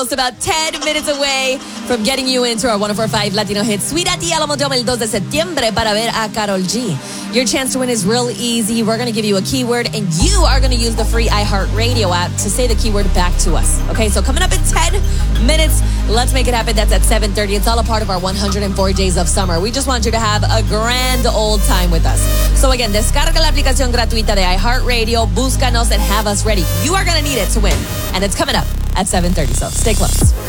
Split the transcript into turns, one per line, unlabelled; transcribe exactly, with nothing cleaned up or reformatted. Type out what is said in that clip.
About ten minutes away from getting you into our one oh four point five Latino hit Sweet at the Alamo Dome el dos de septiembre para ver a Karol G. Your chance to win is real easy. We're going to give you a keyword and you are going to use the free iHeartRadio app to say the keyword back to us. Okay, so coming up in ten minutes, let's make it happen. That's at seven thirty. It's all a part of our one hundred four days of summer. We just want you to have a grand old time with us. So again, descarga la aplicación gratuita de iHeartRadio, búscanos and have us ready. You are going to need it to win. And it's coming up at seven thirty, so stay close.